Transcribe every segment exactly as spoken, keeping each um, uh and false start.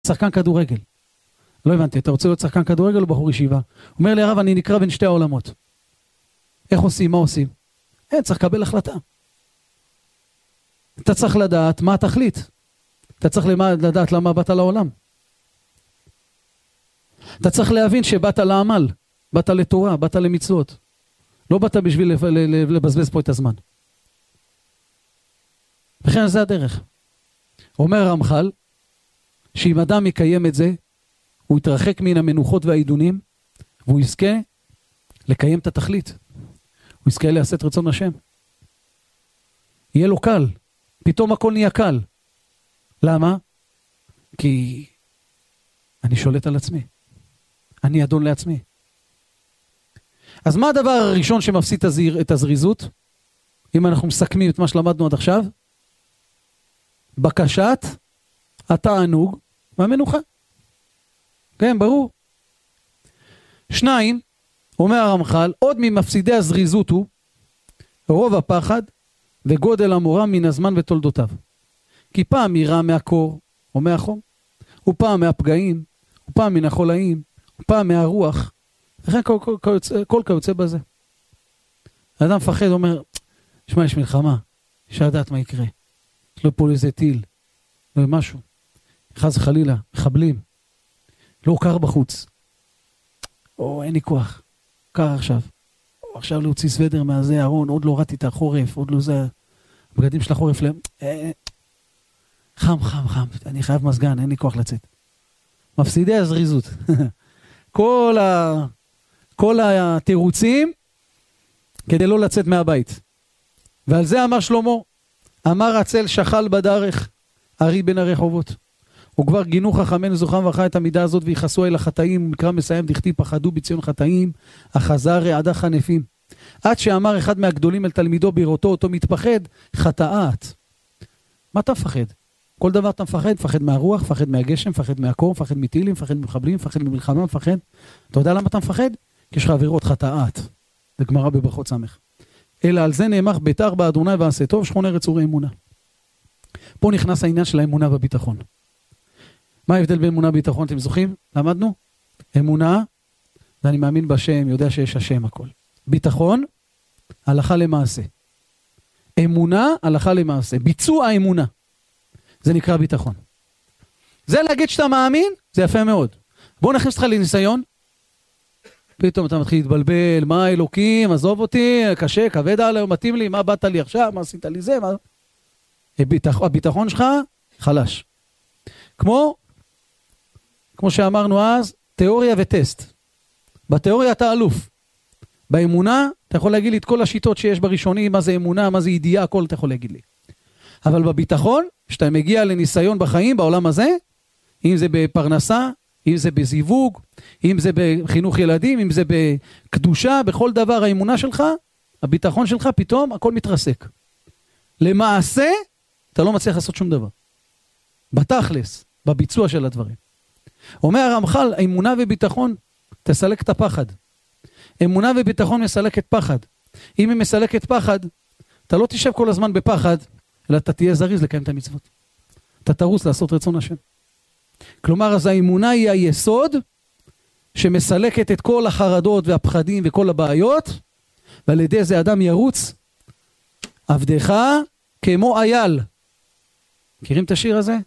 שחקן כדורגל. לא הבנתי, אתה רוצה להיות שחקן כדורגל או בחור ישיבה? אומר לי הרב, אני נקרא בין שתי העולמות. איך עושים? מה עושים? אין, צריך לקבל החלטה. אתה צריך לדעת מה התכלית. אתה צריך לדעת למה באת לעולם. אתה צריך להבין שבאת לעמל, באת לתורה, באת למצוות. לא באת בשביל לבזבז פה את הזמן. וכן זה הדרך. אומר הרמח"ל, שאם אדם יקיים את זה, הוא יתרחק מן המנוחות והעידונים, והוא יזכה לקיים את התכלית. הוא יזכה לעשות רצון השם. יהיה לו קל. פתאום הכל נהיה קל. למה? כי אני שולט על עצמי. אני אדון לעצמי. אז מה הדבר הראשון שמפסיד את הזריזות? אם אנחנו מסכמים את מה שלמדנו עד עכשיו? בקשת התענוג והמנוחה. כן, ברור. שניים, אומר הרמח"ל, עוד ממפסידי הזריזות הוא רוב הפחד וגודל המורא מן הזמן ותולדותיו. כי פעם יראה מהקור או מהחום, ופעם מהפגעים, ופעם מן החולאים, ופעם מהרוח, וכן כל, כל, כל, כל כיוצא בזה. האדם מפחד, אומר, שמע, יש מלחמה, אפשר לדעת מה יקרה. יש לו פה איזה טיל, לא משהו. חס וחלילה, מחבלים. לא קר בחוץ. או, אין לי כוח. קר עכשיו. או, עכשיו להוציא סוודר מהזה, ארון, עוד לא ראיתי את החורף, עוד לא זה, הבגדים של החורף להם. אה, חם, חם, חם. אני חייב מזגן, אין לי כוח לצאת. מפסידי הזריזות. כל ה... כל התירוצים כדי לא לצאת מהבית. ועל זה אמר שלמה, אמר הצל שחל בדרך, ארי בין הרחובות. וכבר גינו חכמינו זוכרם וחי את המידה הזאת ויחסו אל החטאים, מקרא מסיים דכתיב פחדו בציון חטאים, החזר רעדה חנפים. עד שאמר אחד מהגדולים אל תלמידו בראותו אותו מתפחד, חטאת. מה אתה מפחד? כל דבר אתה מפחד, מפחד מהרוח, מפחד מהגשם, מפחד מהקור, מפחד מטילים, מפחד ממחבלים, מפחד ממלחמה, מפחד. אתה יודע למה אתה מפחד? כי יש לך עבירות חטאת. זה גמרא בברכות סמך. אלא על זה נאמר ביתר באדוני ועשה טוב, שכון ארץ אורי אמונה. פה נכנס העניין של האמונה בביטחון. מה ההבדל בין אמונה וביטחון? אתם זוכרים? למדנו? אמונה, ואני מאמין בשם, יודע שיש השם הכל. ביטחון, הלכה למעשה. אמונה, הלכה למעשה. ביצוע האמונה. זה נקרא ביטחון. זה להגיד שאתה מאמין, זה יפה מאוד. בואו נכניס אותך לניסיון. פתאום אתה מתחיל להתבלבל, מה אלוקים, עזוב אותי, קשה, כבד עליי, מתאים לי, מה באת לי עכשיו, מה עשית לי זה, מה... הביטח... הביטחון שלך חלש. כמו, כמו שאמרנו אז, תיאוריה וטסט. בתיאוריה אתה אלוף. באמונה, אתה יכול להגיד לי את כל השיטות שיש בראשונים, מה זה אמונה, מה זה ידיעה, הכל אתה יכול להגיד לי. אבל בביטחון, כשאתה מגיע לניסיון בחיים, בעולם הזה, אם זה בפרנסה, אם זה בזיווג, אם זה בחינוך ילדים, אם זה בקדושה, בכל דבר האמונה שלך, הביטחון שלך, פתאום הכל מתרסק. למעשה, אתה לא מצליח לעשות שום דבר. בתכלס, בביצוע של הדברים. אומר הרמח"ל, האמונה וביטחון תסלק את הפחד. אמונה וביטחון מסלקת פחד. אם היא מסלקת פחד, אתה לא תשב כל הזמן בפחד, אלא אתה תהיה זריז לקיים את המצוות. אתה תרוץ לעשות רצון השם. כלומר, אז האמונה היא היסוד שמסלקת את כל החרדות והפחדים וכל הבעיות, ועל ידי זה אדם ירוץ עבדך כמו אייל. מכירים את השיר הזה?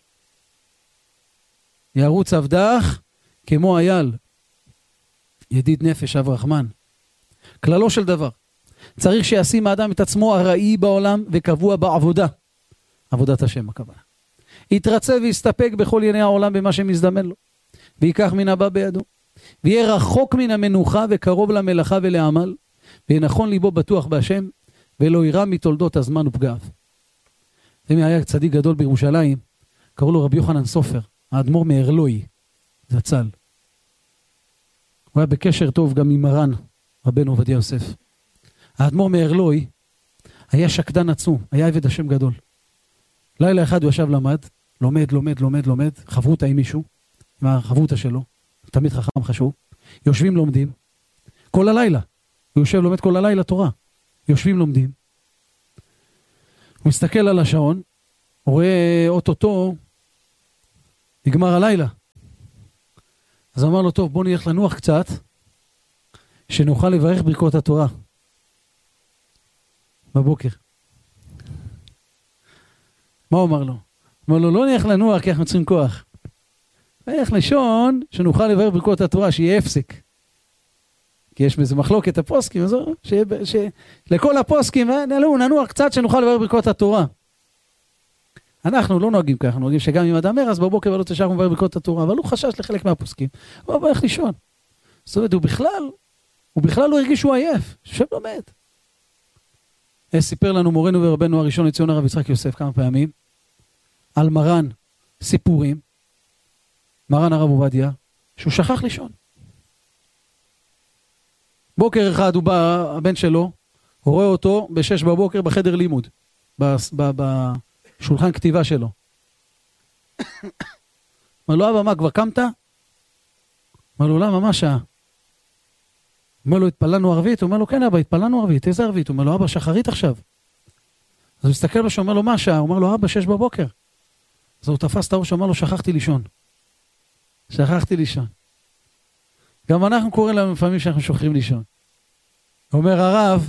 ירוץ עבדך כמו אייל. ידיד נפש אב רחמן. כללו של דבר. צריך שישים האדם את עצמו הראי בעולם וקבוע בעבודה. עבודת השם הכוונה. יתרצה ויסתפק בכל ענייני העולם במה שמזדמן לו. ויקח מן הבא בידו. ויהיה רחוק מן המנוחה וקרוב למלאכה ולעמל. ויהיה נכון ליבו בטוח בהשם. ולא ירא מתולדות הזמן ופגעיו. זה היה צדיק גדול בירושלים. קראו לו רבי יוחנן סופר. האדמו"ר מארלוי. זצ"ל. הוא היה בקשר טוב גם עם מרן. רבנו עובדיה יוסף. האדמו"ר מארלוי היה שקדן עצום. היה עבד השם גדול. לילה אחד הוא ישב למד, לומד, לומד, לומד, לומד, חברותה עם מישהו, עם החברותה שלו, תמיד חכם חשוב, יושבים לומדים, כל הלילה, הוא יושב לומד כל הלילה תורה, יושבים לומדים, הוא מסתכל על השעון, הוא רואה אוטוטו, נגמר הלילה, אז הוא אמר לו, טוב, בוא נלך לנוח קצת, שנוכל לברך ברכות התורה. בבוקר. מה הוא אמר לו? הוא אמר לו, לא נלך לנוח כי אנחנו צריכים כוח. נלך לישון, שנוכל לברך ברכות התורה, שיהיה הפסק. כי יש בזה מחלוקת הפוסקים, אז לכל הפוסקים, ננוח קצת שנוכל לברך ברכות התורה. אנחנו לא נוהגים ככה, נוהגים שגם אם אדם ער, אז בבוקר ולא תשאר הוא מברך ברכות התורה, אבל הוא חשש לחלק מהפוסקים. הוא מברך לישון. זאת אומרת, הוא בכלל, הוא בכלל לא הרגיש שהוא עייף, שב לומד. סיפר לנו מורנו ורבנו הראשון לציון הרב יצחק יוסף כמה פעמים, על מרן סיפורים, מרן הרב עובדיה, שהוא שכח לישון. בוקר אחד הוא בא, הבן שלו, הוא רואה אותו בשש בבוקר בחדר לימוד, בשולחן כתיבה שלו. אומר לו, אבא, מה, כבר קמת? אומר לו, למה, מה שעה? אומר לו, התפללנו ערבית? הוא אומר לו, כן אבא, התפללנו ערבית. איזה ערבית? הוא אומר לו, אבא, שחרית עכשיו. אז הוא מסתכל לו שאומר לו, מה שעה? הוא אומר לו, אבא, שש בבוקר. אז הוא תפס את הראש, שאומר לו, שכחתי לישון. שכחתי לישון. גם אנחנו קוראים להם לפעמים שאנחנו שוכרים לישון. אומר הרב,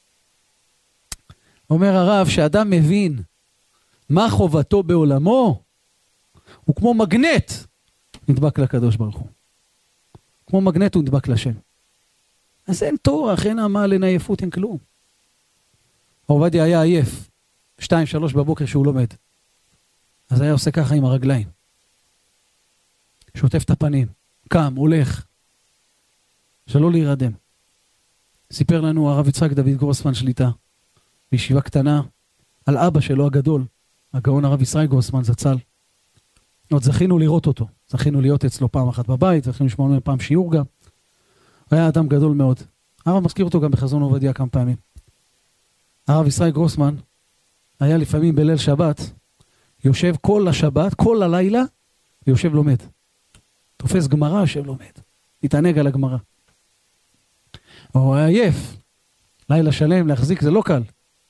אומר הרב, שאדם מבין מה חובתו בעולמו, הוא כמו מגנט נדבק לקדוש ברוך הוא. כמו מגנט הוא נדבק לשם. אז אין תורח, אין עמל, אין עייפות, אין כלום. עובדיה היה עייף, שתיים, שלוש בבוקר שהוא לומד. אז היה עושה ככה עם הרגליים. שוטף את הפנים, קם, הולך. שלא להירדם. סיפר לנו הרב יצחק דוד גרוסמן שליטה, בישיבה קטנה, על אבא שלו הגדול, הגאון הרב ישראל גרוסמן זצ"ל. עוד זכינו לראות אותו, זכינו להיות אצלו פעם אחת בבית, זכינו לשמוע ממנו פעם שיעור גם. הוא היה אדם גדול מאוד. הרב מזכיר אותו גם בחזון עובדיה כמה פעמים. הרב ישראל גרוסמן היה לפעמים בליל שבת, יושב כל השבת, כל הלילה, ויושב לומד. תופס גמרא, יושב לומד. מתענג על הגמרא. הוא היה עייף. לילה שלם, להחזיק, זה לא קל.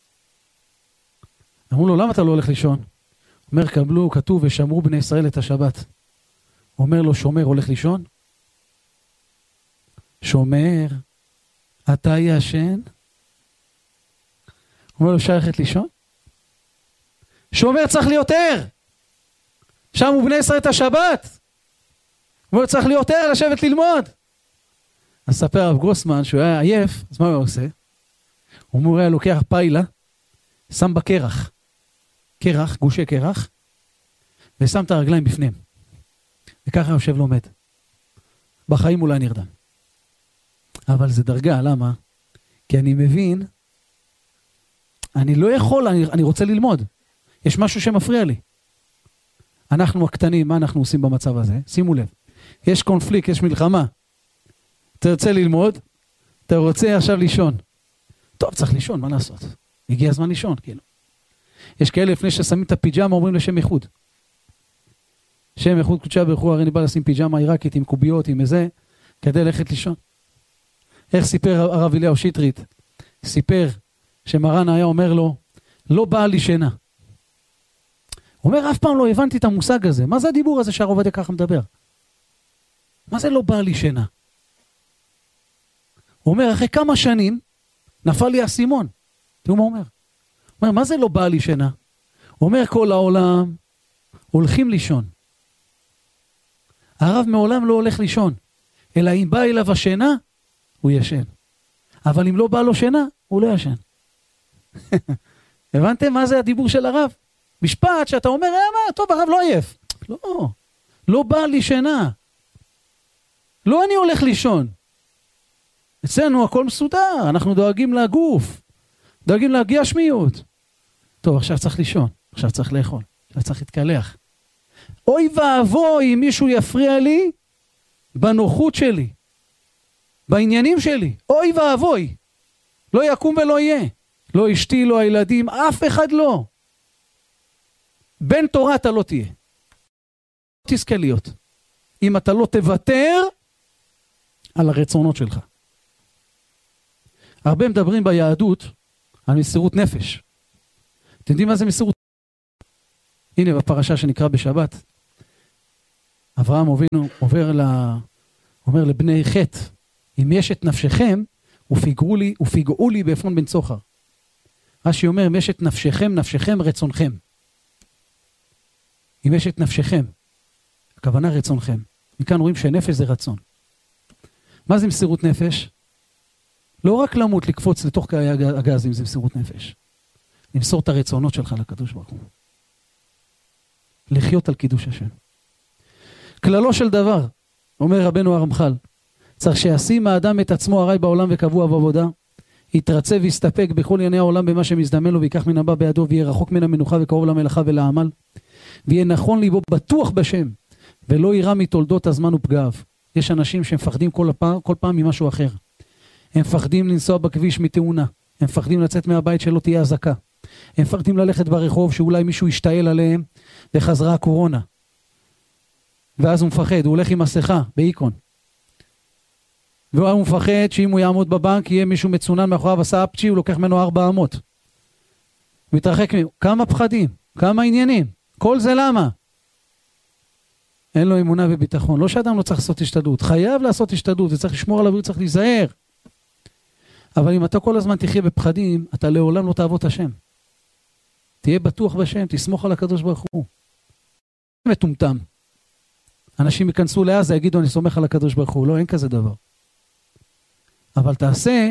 אמרו לו, למה אתה לא הולך לישון? אומר, קבלו, כתוב, ושמרו בני ישראל את השבת. אומר לו, שומר, הולך לישון? שומר, אתה ישן? אומר לו, שייכת לישון? שומר צריך להיות ער. שם הוא בני ישראל את השבת. אומר, צריך להיות ער, לשבת ללמוד. אז ספר הרב גרוסמן שהוא היה עייף, אז מה הוא עושה? הוא אומר, היה לוקח פיילה, שם בקרח, קרח, גושי קרח, ושם את הרגליים בפנים. וככה יושב לומד. בחיים אולי נרדם. אבל זה דרגה, למה? כי אני מבין, אני לא יכול, אני, אני רוצה ללמוד. יש משהו שמפריע לי. אנחנו הקטנים, מה אנחנו עושים במצב הזה? שימו לב. יש קונפליקט, יש מלחמה. אתה רוצה ללמוד, אתה רוצה עכשיו לישון. טוב, צריך לישון, מה לעשות? הגיע הזמן לישון, כאילו. יש כאלה לפני ששמים את הפיג'מה, אומרים לשם איחוד. שם איחוד קודשה ברוך הוא, הרי אני בא לשים פיג'מה עיראקית עם קוביות, עם איזה, כדי ללכת לישון. איך סיפר הרב אליהו שטרית? סיפר שמרן היה אומר לו, לא בא לי שינה. הוא אומר, אף פעם לא הבנתי את המושג הזה. מה זה הדיבור הזה שהרב עובדיה ככה מדבר? מה זה לא בא לי שינה? הוא אומר, אחרי כמה שנים, נפל לי הסימון. תראו מה הוא אומר. הוא אומר, מה זה לא בא לי שינה? הוא אומר, כל העולם הולכים לישון. הרב מעולם לא הולך לישון. אלא אם בא אליו השינה, הוא ישן. אבל אם לא בא לו שינה, הוא לא ישן. הבנתם מה זה הדיבור של הרב? משפט שאתה אומר, אה מה, טוב, הרב לא עייף. לא, לא בא לי שינה. לא אני הולך לישון. אצלנו הכל מסודר, אנחנו דואגים לגוף, דואגים להגיע שמיות. טוב, עכשיו צריך לישון, עכשיו צריך לאכול, עכשיו צריך להתקלח. אוי ואבוי אם מישהו יפריע לי בנוחות שלי, בעניינים שלי, אוי ואבוי. לא יקום ולא יהיה. לא אשתי, לא הילדים, אף אחד לא. בן תורה אתה לא תהיה. תזכה להיות. אם אתה לא תוותר על הרצונות שלך. הרבה מדברים ביהדות על מסירות נפש. אתם יודעים מה זה מסירות? הנה בפרשה שנקרא בשבת, אברהם אבינו עובר אומר לבני חטא, אם יש את נפשכם, ופגעו לי, ופגעו לי באפרון בן צוחר. רש"י אומר, אם יש את נפשכם, נפשכם רצונכם. אם יש את נפשכם, הכוונה רצונכם. מכאן רואים שנפש זה רצון. מה זה מסירות נפש? לא רק למות, לקפוץ לתוך הגזים, זה מסירות נפש. למסור את הרצונות שלך לקדוש ברוך הוא. לחיות על קידוש השם. כללו של דבר, אומר רבנו הרמח"ל, צריך שישים האדם את עצמו הרי בעולם וקבוע בעבודה, יתרצה ויסתפק בכל ענייני העולם במה שמזדמן לו, ויקח מן הבא בידו, ויהיה רחוק מן המנוחה וקרוב למלאכה ולעמל, ויהיה נכון ליבו בטוח בשם, ולא יירא מתולדות הזמן ופגעיו. יש אנשים שמפחדים כל פעם, כל פעם ממשהו אחר. הם מפחדים לנסוע בכביש מתאונה, הם מפחדים לצאת מהבית שלא תהיה אזעקה, הם מפחדים ללכת ברחוב שאולי מישהו ישתעל עליהם וחזרה הקורונה, ואז הוא מפחד, הוא הולך עם מסכה באיקון, והוא מפחד שאם הוא יעמוד בבנק יהיה מישהו מצונן מאחוריו, עשה אפצ'י, הוא לוקח ממנו ארבע אמות, מתרחק ממנו. כמה פחדים, כמה עניינים, כל זה למה? אין לו אמונה וביטחון. לא שאדם לא צריך לעשות השתדלות, חייב לעשות השתדלות, וצריך לשמור עליו, וצריך להיזהר. אבל אם אתה כל הזמן תחיה בפחדים, אתה לעולם לא תעבוד השם. תהיה בטוח בשם, תסמוך על הקדוש ברוך הוא. מטומטם. אנשים ייכנסו לעזה, יגידו אני סומך על הקדוש ברוך הוא. לא, אין כזה דבר. אבל תעשה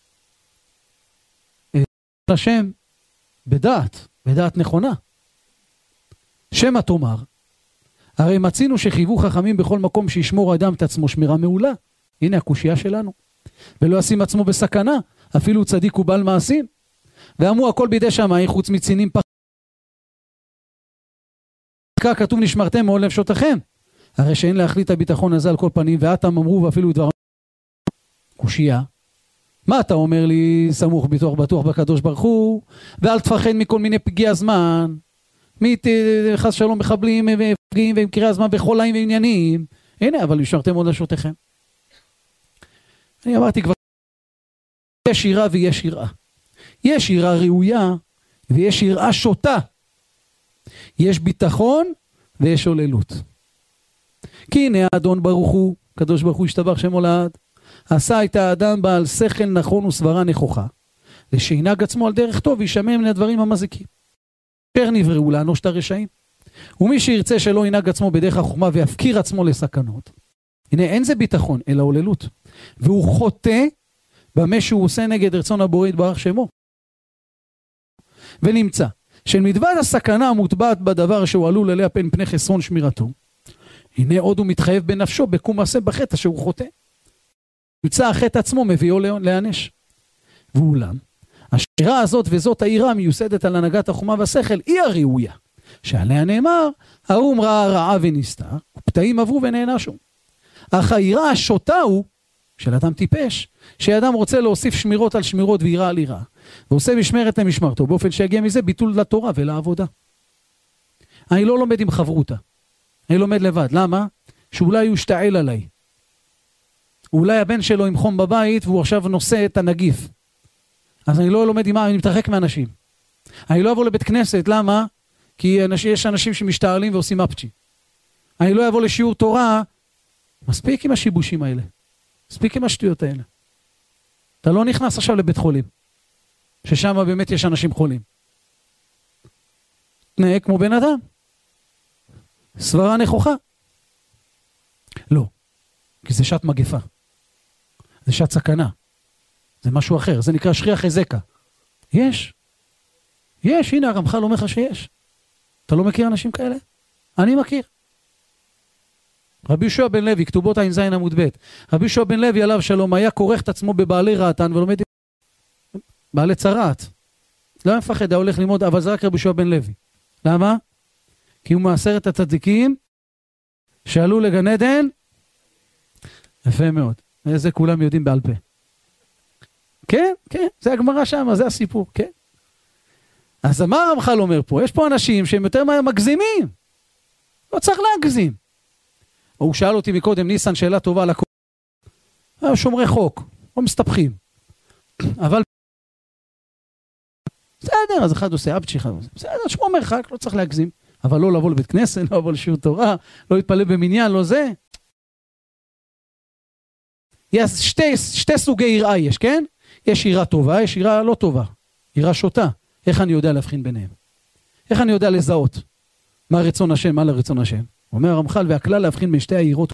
את השם בדעת, בדעת נכונה. שמה תאמר, הרי מצינו שחייבו חכמים בכל מקום שישמור האדם את עצמו שמירה מעולה. הנה הקושייה שלנו. ולא ישים עצמו בסכנה, אפילו צדיק הוא בעל מעשים. ואמרו הכל בידי שמיים חוץ מצינים פח. כתוב נשמרתם מאוד נפשותיכם. הרי שאין להחליט הביטחון הזה על כל פנים, ואתם אמרו ואפילו דבר קושייה. מה אתה אומר לי סמוך בטוח בטוח בקדוש ברוך הוא, ואל תפחד מכל מיני פגיעי הזמן, מי חס שלום מחבלים ופגיעים ועם קריאי הזמן בחולאים ועניינים. הנה, אבל נשמרתם מאוד נפשותיכם. אני אמרתי כבר, יש יראה ויש יראה. יש יראה ראויה ויש יראה שוטה. יש ביטחון ויש עוללות. כי הנה האדון ברוך הוא, קדוש ברוך הוא ישתבח שמו לעד, עשה את האדם בעל שכל נכון וסברה נכוחה, ושינהג עצמו על דרך טוב וישמע מן הדברים המזיקים. אשר נבראו לאנוש את הרשעים. ומי שירצה שלא ינהג עצמו בדרך החוכמה ויפקיר עצמו לסכנות. הנה אין זה ביטחון אלא עוללות. והוא חוטא במה שהוא עושה נגד רצון הבורא יתברך שמו. ונמצא שמלבד הסכנה המוטבעת בדבר שהוא עלול עליה פן פני חסרון שמירתו, הנה עוד הוא מתחייב בנפשו בקום מעשה בחטא אשר הוא חוטא. נמצא החטא עצמו מביאו להיענש. ואולם השירה הזאת וזאת העירה מיוסדת על הנהגת החוכמה והשכל היא הראויה, שעליה נאמר האום ראה רעה ונסתר ופתאים עברו ונענשו. אך העירה השוטה הוא של אדם טיפש, שאדם רוצה להוסיף שמירות על שמירות ויראה על יראה, ועושה משמרת למשמרתו באופן שיגיע מזה ביטול לתורה ולעבודה. אני לא לומד עם חברותה, אני לומד לבד. למה? שאולי הוא ישתעל עליי, אולי הבן שלו עם חום בבית והוא עכשיו נושא את הנגיף, אז אני לא לומד עם מה, אני מתרחק מאנשים. אני לא אבוא לבית כנסת. למה? כי יש אנשים שמשתעלים ועושים אפצ'י. אני לא אבוא לשיעור תורה. מספיק עם השיבושים האלה, מספיק עם השטויות האלה. אתה לא נכנס עכשיו לבית חולים ששם באמת יש אנשים חולים. תנהג כמו בן אדם, סברה נכוחה. לא, כי זה שעת מגפה, זה שעת סכנה, זה משהו אחר, זה נקרא שכיח חזקה. יש, יש, הנה הרמח"ל אומר לך שיש. אתה לא מכיר אנשים כאלה? אני מכיר. רבי יהושע בן לוי, כתובות עין זין עמוד ב', רבי יהושע בן לוי עליו שלום היה כורך את עצמו בבעלי רעתן ולומד בעלי צרעת. לא היה מפחד, היה הולך ללמוד, אבל זה רק רבי יהושע בן לוי. למה? כי הוא מעשרת הצדיקים שעלו לגן עדן. יפה מאוד, זה כולם יודעים בעל פה. כן, כן, זה הגמרא שם, זה הסיפור, כן. אז מה הרמח"ל אומר פה? יש פה אנשים שהם יותר מגזימים, לא צריך להגזים. הוא שאל אותי מקודם, ניסן, שאלה טובה על הכל. שומרי חוק, לא מסתבכים. אבל בסדר, אז אחד עושה אבצ'י, אחד עושה. בסדר, שמור מרחק, לא צריך להגזים. אבל לא לבוא לבית כנסת, לא לבוא לשיעור תורה, לא להתפלל במניין, לא זה. יש שתי, שתי סוגי יראה יש, כן? יש יראה טובה, יש יראה לא טובה. יראה שוטה. איך אני יודע להבחין ביניהם? איך אני יודע לזהות? מה רצון השם, מה לרצון השם? אומר הרמח"ל, והכלל להבחין בין שתי היראות.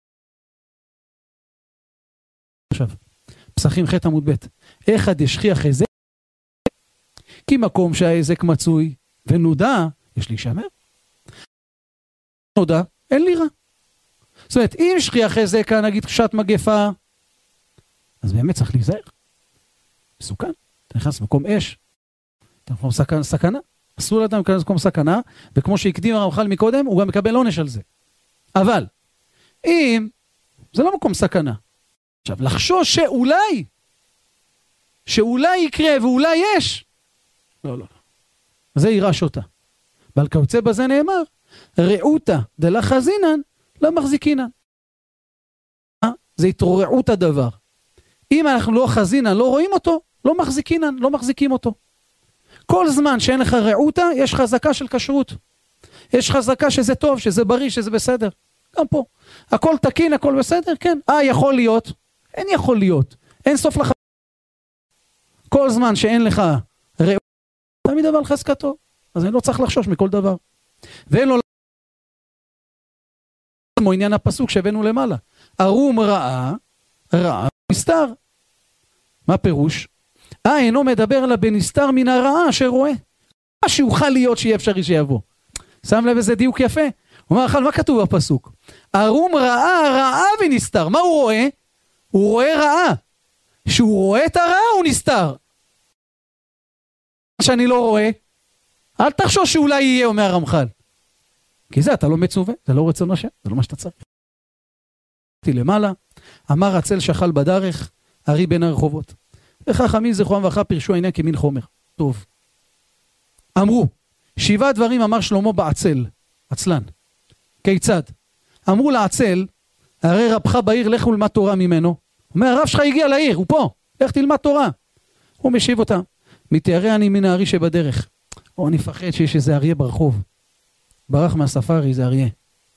עכשיו, פסחים ח' עמוד ב', אחד ישכיח היזק, כי מקום שההיזק מצוי ונודע, יש להישמר. נודע, אין לי רע. זאת אומרת, אם שכיח היזק, נגיד שעת מגפה, אז באמת צריך להיזהר. מסוכן. אתה נכנס למקום אש, אתה מקום סכנה, סכנה. אסור לאדם להיכנס למקום סכנה, וכמו שהקדים הרמח"ל מקודם, הוא גם מקבל עונש על זה. אבל, אם זה לא מקום סכנה, עכשיו, לחשוש שאולי, שאולי יקרה ואולי יש, לא, לא. זה יראה שוטה. ועל כיוצא בזה נאמר, רעותה דלה חזינן, לא מחזיקינן. זה התרועעות הדבר. אם אנחנו לא חזינן, לא רואים אותו, לא מחזיקינן, לא מחזיקים אותו. כל זמן שאין לך רעותה, יש חזקה של כשרות. יש חזקה שזה טוב, שזה בריא, שזה בסדר. גם פה. הכל תקין, הכל בסדר, כן. אה, יכול להיות. אין יכול להיות. אין סוף לך. כל זמן שאין לך רעותה, תמיד אבל חזקתו. אז אני לא צריך לחשוש מכל דבר. ואין לו... כמו עניין הפסוק שהבאנו למעלה. ערום רעה, רעה נסתר. מה פירוש? אה, אינו מדבר אלא בנסתר מן הרעה אשר רואה. מה שיוכל להיות שיהיה אפשרי שיבוא. שם לב איזה דיוק יפה. הוא אומר, מה כתוב בפסוק? ערום רעה, רעה ונסתר. מה הוא רואה? הוא רואה רעה. שהוא רואה את הרעה הוא נסתר. מה שאני לא רואה, אל תחשוש שאולי יהיה, אומר הרמח"ל. כי זה אתה לא מצווה, זה לא רצון השם, זה לא מה שאתה צריך. למעלה, אמר הצל שחל בדרך, ארי בין הרחובות. וחכמים זכרם ברכה פירשו העניין כמין חומר. טוב. אמרו, שבעה דברים אמר שלמה בעצל, עצלן. כיצד? אמרו לעצל, הרי רבך בעיר, לך ולמד תורה ממנו. אומר, הרב שלך הגיע לעיר, הוא פה, לך תלמד תורה. הוא משיב אותה, מתיירא אני מן הארי שבדרך. או אני מפחד שיש איזה אריה ברחוב. ברח מהספארי, זה אריה.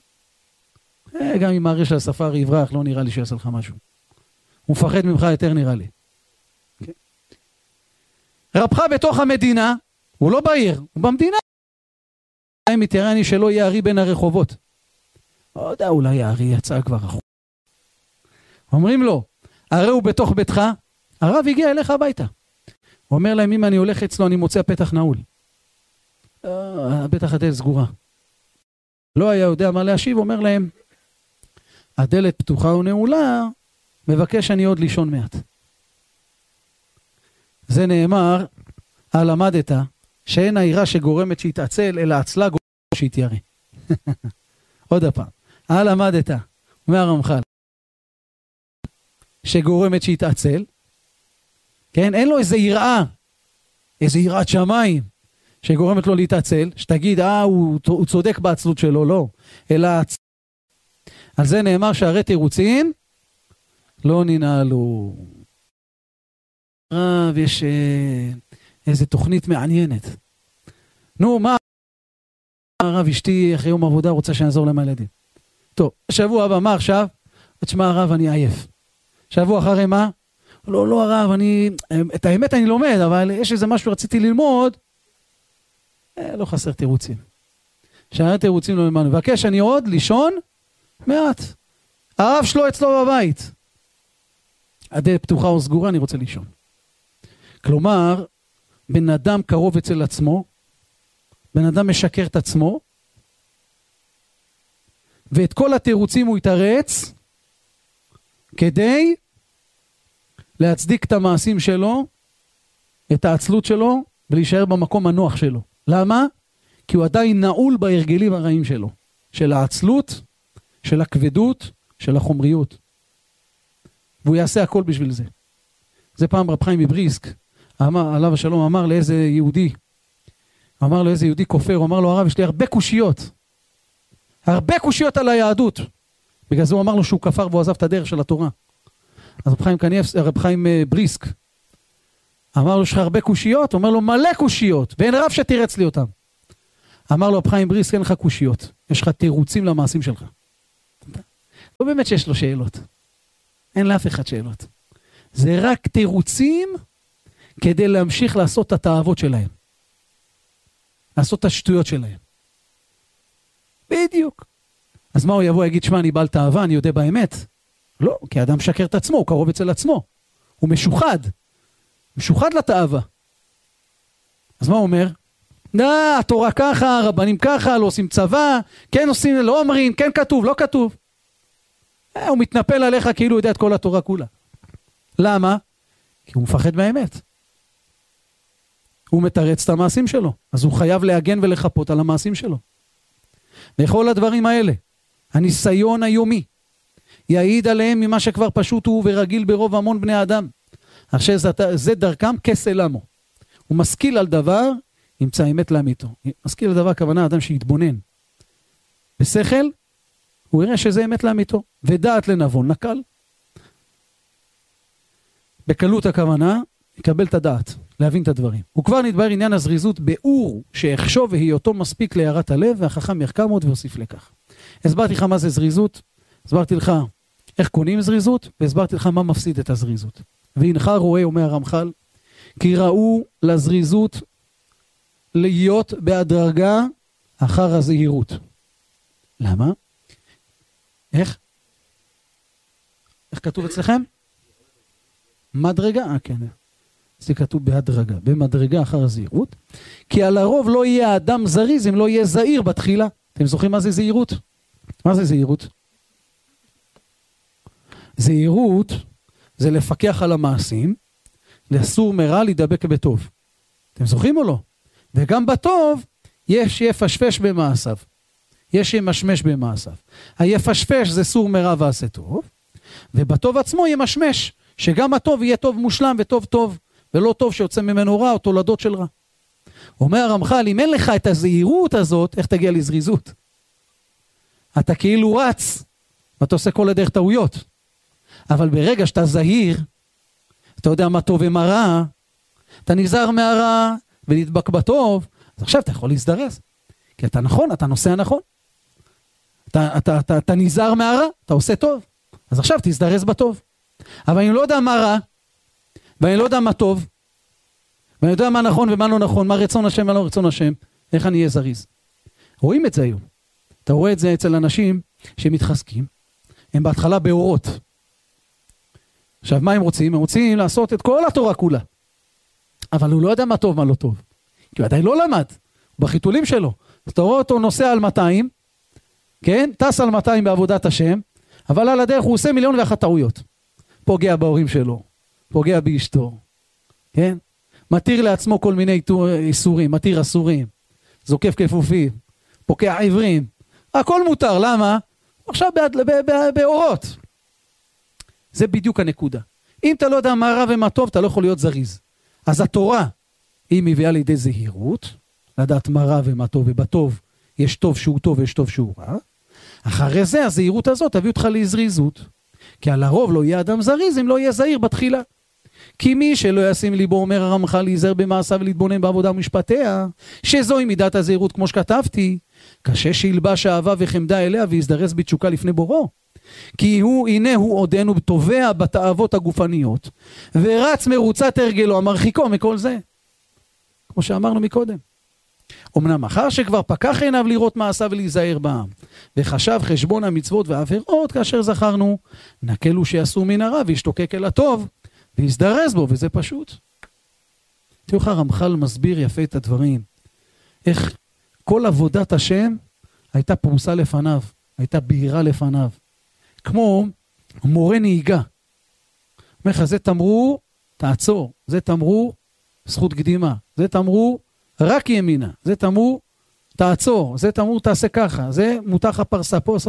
גם אם האריה של הספארי יברח, לא נראה לי שיעשה לך משהו. הוא מפחד ממך יותר נראה לי. Okay. רבך בתוך המדינה, הוא לא בעיר, הוא במדינה. מתיירא אני שלא יהיה ארי בין הרחובות. לא יודע, אולי הארי יצא כבר רחוק. אומרים לו, הרי הוא בתוך ביתך, הרב הגיע אליך הביתה. הוא אומר להם, אם אני הולך אצלו, אני מוצא פתח נעול. בטח הדלת סגורה. לא היה יודע מה להשיב, אומר להם, הדלת פתוחה ונעולה, מבקש אני עוד לישון מעט. זה נאמר, הלמדת, שאין העירה שגורמת שיתעצל, אלא עצלה גורמת שיתיירא. עוד הפעם, הלמדת, אומר הרמח"ל, שגורמת שיתעצל, כן, אין לו איזה יראה, איזה יראת שמיים, שגורמת לו להתעצל, שתגיד, אה, הוא, הוא צודק בעצלות שלו, לא, אלא על זה נאמר שהרי תירוצים לא ננהלו. רב, יש אה, איזה תוכנית מעניינת. נו, מה? הרב, אשתי אחרי יום עבודה רוצה שנעזור להם הילדים. טוב, שבוע הבא, מה עכשיו? תשמע, הרב, אני עייף. שבוע אחרי מה? לא, לא, הרב, אני, את האמת אני לומד, אבל יש איזה משהו רציתי ללמוד, אה, לא חסר תירוצים. שהרי תירוצים לא נאמנו. מבקש אני עוד לישון מעט. הרב שלו אצלו בבית. הדלת פתוחה או סגורה, אני רוצה לישון. כלומר, בן אדם קרוב אצל עצמו, בן אדם משקר את עצמו, ואת כל התירוצים הוא יתרץ, כדי להצדיק את המעשים שלו, את העצלות שלו, ולהישאר במקום הנוח שלו. למה? כי הוא עדיין נעול בהרגלים הרעים שלו. של העצלות, של הכבדות, של החומריות. והוא יעשה הכל בשביל זה. זה פעם רב חיים מבריסק, אמר, עליו השלום, אמר לאיזה יהודי, אמר לו איזה יהודי כופר, הוא אמר לו, הרב, יש לי הרבה קושיות. הרבה קושיות על היהדות. בגלל זה הוא אמר לו שהוא כפר והוא עזב את הדרך של התורה. אז רב חיים קניאף, רב חיים בריסק, אמר לו, יש לך הרבה קושיות? הוא אומר לו, מלא קושיות, ואין רב שתירץ לי אותם. אמר לו, רב חיים בריסק, אין לך קושיות. יש לך תירוצים למעשים שלך. לא באמת שיש לו שאלות. אין לאף אחד שאלות. זה רק תירוצים כדי להמשיך לעשות את התאוות שלהם. לעשות את השטויות שלהם. בדיוק. אז מה הוא יבוא, יגיד, שמה, אני בעל תאווה, אני יודע באמת? לא, כי האדם שקר את עצמו, הוא קרוב אצל עצמו. הוא משוחד. משוחד לתאווה. אז מה הוא אומר? לא, התורה ככה, רבנים ככה, לא עושים צבא, כן עושים, לא אומרים, כן כתוב, לא כתוב. אה, הוא מתנפל עליך כאילו הוא יודע את כל התורה כולה. למה? כי הוא מפחד מהאמת. הוא מתרץ את המעשים שלו. אז הוא חייב להגן ולחפות על המעשים שלו. וכל הדברים האלה, הניסיון היומי, יעיד עליהם ממה שכבר פשוט הוא ורגיל ברוב המון בני אדם. עכשיו זה, זה דרכם כסל עמו. הוא משכיל על דבר, ימצא אמת לאמיתו. משכיל על דבר, הכוונה, אדם שיתבונן. בשכל, הוא יראה שזה אמת לאמיתו. ודעת לנבון, נקל. בקלות הכוונה, יקבל את הדעת, להבין את הדברים. הוא כבר נדבר עניין הזריזות באור, שהחשוב והיותו מספיק להערת הלב, והחכם יחכם עוד והוסיף לכך. הסברתי לך מה זה זריזות, הסברתי לך איך קונים זריזות, והסברתי לך מה מפסיד את הזריזות. והנך רואה, אומר הרמח"ל, כי ראו לזריזות להיות בהדרגה אחר הזהירות. למה? איך? איך כתוב אצלכם? מדרגה, אה כן. זה כתוב בהדרגה, במדרגה אחר הזהירות. כי על הרוב לא יהיה האדם זריז אם לא יהיה זהיר בתחילה. אתם זוכרים מה זה זהירות? מה זה זהירות? זהירות זה לפקח על המעשים, לסור מרע, להידבק בטוב. אתם זוכרים או לא? וגם בטוב יש יפשפש במעשיו. יש ימשמש במעשיו. היפשפש זה סור מרע ועשה טוב, ובטוב עצמו ימשמש, שגם הטוב יהיה טוב מושלם וטוב טוב, ולא טוב שיוצא ממנו רע או תולדות של רע. אומר הרמח"ל, אם אין לך את הזהירות הזאת, איך תגיע לזריזות? אתה כאילו רץ, ואתה עושה כל הדרך טעויות. אבל ברגע שאתה זהיר, אתה יודע מה טוב ומה רע, אתה נזהר מהרע ונדבק בטוב, אז עכשיו אתה יכול להזדרז. כי אתה נכון, אתה נוסע נכון. אתה, אתה, אתה, אתה נזהר מהרע, אתה עושה טוב. אז עכשיו תזדרז בטוב. אבל אני לא יודע מה רע, ואני לא יודע מה טוב, ואני יודע מה נכון ומה לא נכון, מה רצון השם ומה לא רצון השם, איך אני אהיה זריז. רואים את זה היום. אתה רואה את זה אצל אנשים שמתחזקים, הם בהתחלה באורות. עכשיו מה הם רוצים? הם רוצים לעשות את כל התורה כולה. אבל הוא לא יודע מה טוב, מה לא טוב. כי הוא עדיין לא למד, בחיתולים שלו. אתה רואה אותו נוסע על מאתיים, כן? טס על מאתיים בעבודת השם, אבל על הדרך הוא עושה מיליון ואחת טעויות. פוגע בהורים שלו, פוגע באשתו, כן? מתיר לעצמו כל מיני איסורים, מתיר אסורים, זוקף כפופים, פוקע עברים, הכל מותר, למה? עכשיו באורות. זה בדיוק הנקודה. אם אתה לא יודע מה רע ומה טוב, אתה לא יכול להיות זריז. אז התורה, היא מביאה לידי זהירות, לדעת מה רע ומה טוב, ובטוב יש טוב שהוא טוב ויש טוב שהוא רע. אחרי זה, הזהירות הזאת תביא אותך לזריזות. כי על הרוב לא יהיה אדם זריז אם לא יהיה זהיר בתחילה. כי מי שלא ישים ליבו, אומר הרמח"ל, להיזהר במעשיו ולהתבונן בעבודה ומשפטיה, שזוהי מידת הזהירות כמו שכתבתי, קשה שילבש אהבה וחמדה אליה ויזדרז בתשוקה לפני בורו. כי הוא, הנה הוא עודנו תובע בתאוות הגופניות, ורץ מרוצת הרגלו המרחיקו מכל זה. כמו שאמרנו מקודם. אמנם אחר שכבר פקח עיניו לראות מעשיו ולהיזהר בעם, וחשב חשבון המצוות והעבירות, כאשר זכרנו, נקלו שיעשו מן הרע וישתוקק אל הטוב, ויזדרז בו, וזה פשוט. תראו לך, הרמח"ל מסביר יפה את הדברים. איך כל עבודת השם הייתה פרוסה לפניו, הייתה בהירה לפניו. כמו מורה נהיגה. אומר לך, זה תמרור, תעצור. זה תמרור, זכות קדימה. זה תמרור, רק ימינה. זה תמרור, תעצור. זה תמרור, תעשה ככה. זה מותח הפרסה פה.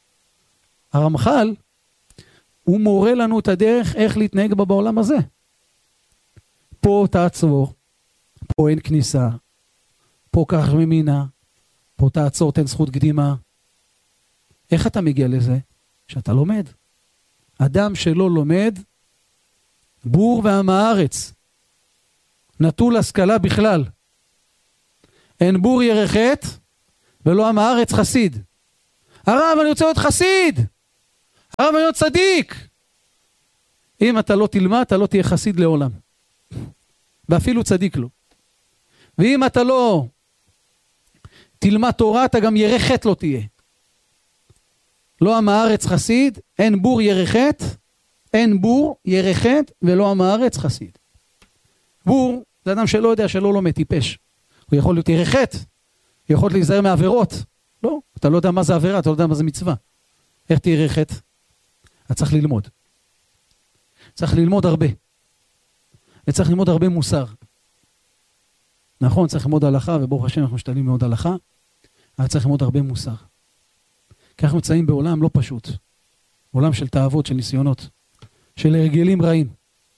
הרמח"ל, הוא מורה לנו את הדרך איך להתנהג בה בעולם הזה. פה תעצור, פה אין כניסה, פה כך ימינה, פה תעצור, תן זכות קדימה. איך אתה מגיע לזה? שאתה לומד. אדם שלא לומד, בור ועם הארץ. נטול השכלה בכלל. אין בור ירחת, ולא עם הארץ חסיד. הרב, אני רוצה להיות חסיד. הרב, אני להיות צדיק. אם אתה לא תלמד, אתה לא תהיה חסיד לעולם. ואפילו צדיק לו. ואם אתה לא תלמד תורה, אתה גם ירא חטא לא תהיה. לא עם הארץ חסיד, אין בור ירא חטא, אין בור ירא חטא, ולא עם הארץ חסיד. בור זה אדם שלא יודע, שלא לומד, טיפש. הוא יכול להיות ירא חטא, יכול להיזהר מעבירות. לא, אתה לא יודע מה זה עבירה, אתה לא יודע מה זה מצווה. איך תהיה ירא חטא? אתה צריך ללמוד. צריך ללמוד הרבה. וצריך ללמוד הרבה מוסר. נכון, צריך ללמוד הלכה, וברוך השם אנחנו משתדלים ללמוד הלכה, אבל צריך ללמוד הרבה מוסר. כי אנחנו נמצאים בעולם לא פשוט. עולם של תאוות, של ניסיונות, של הרגלים רעים.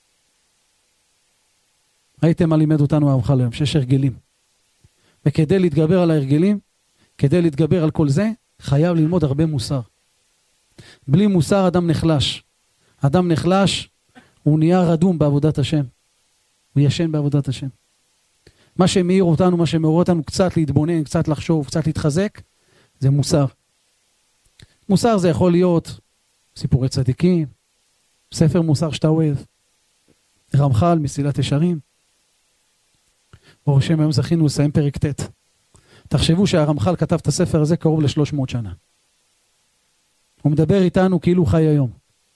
ראיתם מה לימד אותנו הרמח"ל היום, שיש הרגלים. וכדי להתגבר על ההרגלים, כדי להתגבר על כל זה, חייב ללמוד הרבה מוסר. בלי מוסר אדם נחלש. אדם נחלש, הוא נהיה רדום בעבודת השם. הוא ישן בעבודת השם. מה שמאיר אותנו, מה שמאיר אותנו קצת להתבונן, קצת לחשוב, קצת להתחזק, זה מוסר. מוסר זה יכול להיות סיפורי צדיקים, ספר מוסר שאתה אוהב, רמח"ל, מסילת ישרים. ברוך השם היום זכינו לסיים פרק ט'. תחשבו שהרמח"ל כתב את הספר הזה קרוב ל-שלוש מאות שנה. הוא מדבר איתנו כאילו חי היום.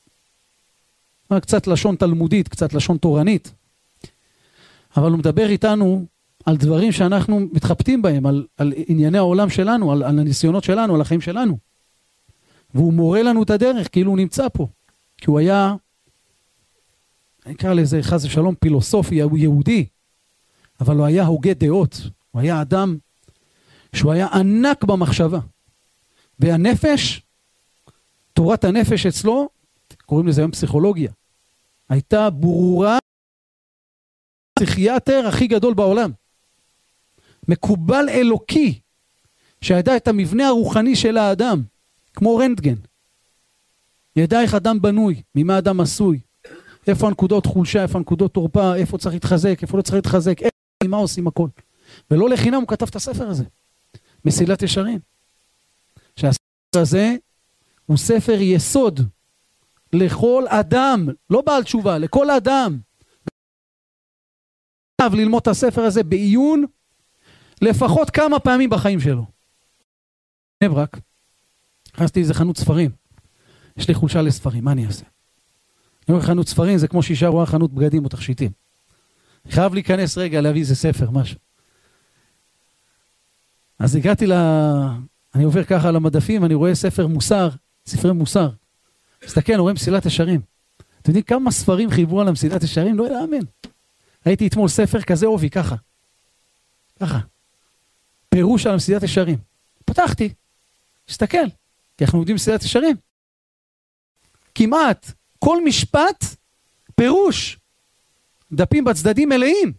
קצת לשון תלמודית, קצת לשון תורנית. אבל הוא מדבר איתנו על דברים שאנחנו מתחבטים בהם, על, על ענייני העולם שלנו, על, על הניסיונות שלנו, על החיים שלנו. והוא מורה לנו את הדרך, כאילו הוא נמצא פה. כי הוא היה, אני אקרא לזה חס ושלום, פילוסופי, הוא יהודי. אבל הוא היה הוגה דעות. הוא היה אדם שהוא היה ענק במחשבה. והנפש, תורת הנפש אצלו, קוראים לזה היום פסיכולוגיה, הייתה ברורה, פסיכיאטר הכי גדול בעולם. מקובל אלוקי, שידע את המבנה הרוחני של האדם, כמו רנטגן. ידע איך אדם בנוי, ממה אדם עשוי, איפה הנקודות חולשה, איפה הנקודות תורפה, איפה צריך להתחזק, איפה לא צריך להתחזק, איפה, מה עושים הכל. ולא לחינם הוא כתב את הספר הזה, מסילת ישרים. שהספר הזה הוא ספר יסוד לכל אדם, לא בעל תשובה, לכל אדם. ללמוד את הספר הזה בעיון לפחות כמה פעמים בחיים שלו. בני ברק, נכנסתי איזה חנות ספרים, יש לי חולשה לספרים, מה אני אעשה? אני אומר חנות ספרים זה כמו שאישה רואה חנות בגדים או תכשיטים. אני חייב להיכנס רגע להביא איזה ספר, משהו. אז הגעתי ל... אני עובר ככה על המדפים, אני רואה ספר מוסר, ספרי מוסר. מסתכל, אני רואה מסילת ישרים. אתם יודעים כמה ספרים חיברו על המסילת ישרים? לא להאמין. ראיתי אתמול ספר כזה עובי, ככה. ככה. פירוש על מסילת ישרים. פתחתי. הסתכל. כי אנחנו יודעים מסילת ישרים. כמעט כל משפט פירוש. דפים בצדדים מלאים.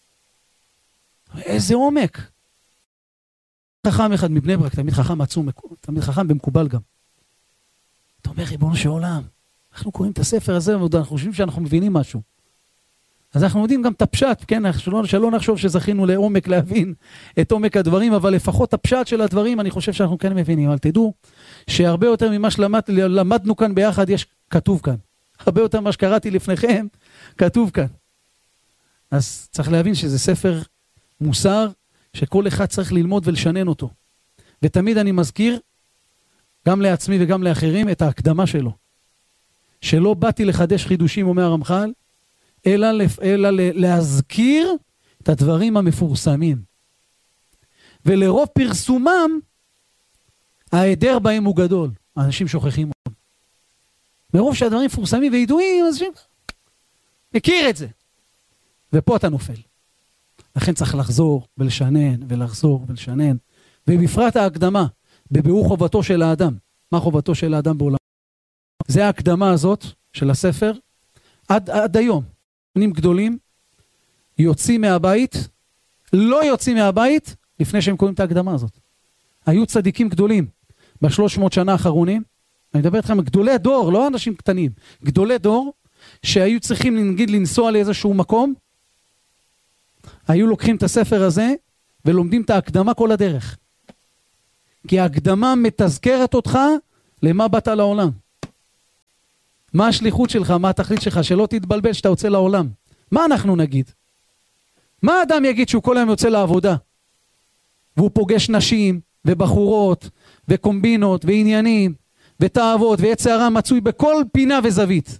איזה עומק. חכם אחד מבני ברק, תמיד חכם עצום, תמיד חכם במקובל גם. אתה אומר, ריבונו של עולם, אנחנו קוראים את הספר הזה, אנחנו חושבים שאנחנו מבינים משהו. אז אנחנו יודעים גם את הפשט, כן, שלא, שלא נחשוב שזכינו לעומק להבין את עומק הדברים, אבל לפחות הפשט של הדברים, אני חושב שאנחנו כן מבינים. אבל תדעו שהרבה יותר ממה שלמדנו כאן ביחד, יש כתוב כאן. הרבה יותר ממה שקראתי לפניכם, כתוב כאן. אז צריך להבין שזה ספר מוסר, שכל אחד צריך ללמוד ולשנן אותו. ותמיד אני מזכיר, גם לעצמי וגם לאחרים, את ההקדמה שלו. שלא באתי לחדש חידושים, אומר הרמח"ל, אלא, אלא להזכיר את הדברים המפורסמים. ולרוב פרסומם, ההיעדר בהם הוא גדול. האנשים שוכחים אותם. מרוב שהדברים מפורסמים וידועים, אז מכיר את זה. ופה אתה נופל. לכן צריך לחזור ולשנן ולחזור ולשנן. ובפרט ההקדמה, בביאור חובתו של האדם. מה חובתו של האדם בעולם? זה ההקדמה הזאת של הספר, עד, עד היום. בנים גדולים יוצאים מהבית, לא יוצאים מהבית, לפני שהם קוראים את ההקדמה הזאת. היו צדיקים גדולים, בשלוש מאות שנה האחרונים, אני מדבר איתכם, גדולי דור, לא אנשים קטנים, גדולי דור, שהיו צריכים נגיד לנסוע לאיזשהו מקום, היו לוקחים את הספר הזה, ולומדים את ההקדמה כל הדרך. כי ההקדמה מתזכרת אותך, למה באת לעולם. מה השליחות שלך, מה התכלית שלך, שלא תתבלבל שאתה יוצא לעולם. מה אנחנו נגיד? מה האדם יגיד שהוא כל היום יוצא לעבודה? והוא פוגש נשים ובחורות וקומבינות ועניינים ותאוות ויצר הרע מצוי בכל פינה וזווית.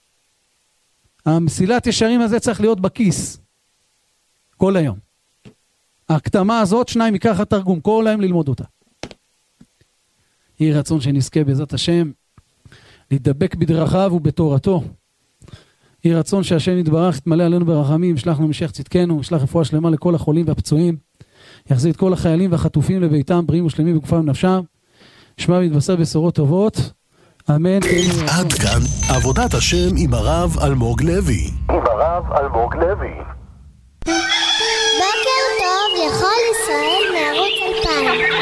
המסילת ישרים הזה צריך להיות בכיס. כל היום. ההקדמה הזאת, שניים ייקח התרגום, כל היום ללמוד אותה. יהי רצון שנזכה בעזרת השם להידבק בדרכיו ובתורתו. יהי רצון שהשם יתברך יתמלא עלינו ברחמים, ישלח לנו משיח צדקנו, ישלח רפואה שלמה לכל החולים והפצועים, יחזיר את כל החיילים והחטופים לביתם בריאים ושלמים בגופם ונפשם, ישמע ויתבשר בשורות טובות, אמן. עד כאן עבודת השם עם הרב אלמוג לוי. עם הרב אלמוג לוי. בוקר טוב לכל ישראל מערוץ אלפיים.